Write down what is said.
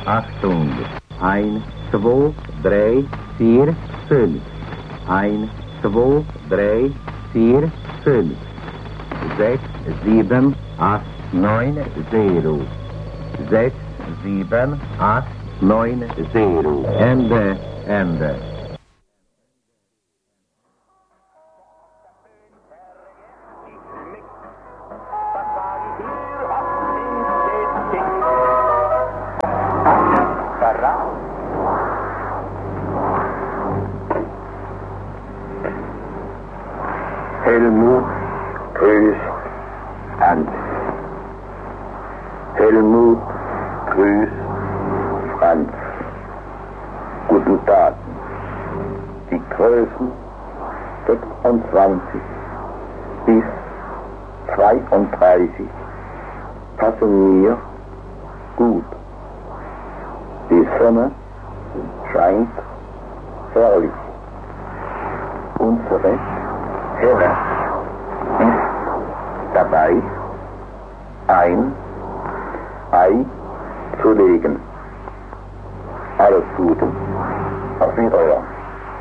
Achtung. 1, 2, 3, 4, 5. 1, 2, 3, 4, 5. 6, 7, 8, 9, 0. 6, 7, 8, 9, 0. Ende. Helmut grüßt Hans. Helmut grüßt Franz. Guten Tag. Die Größen 26 bis 32 passen mir gut. Die Sonne scheint herrlich. Unsere Herr ist dabei, ein Ei zu legen. Alles Gute. Auf Wiedersehen.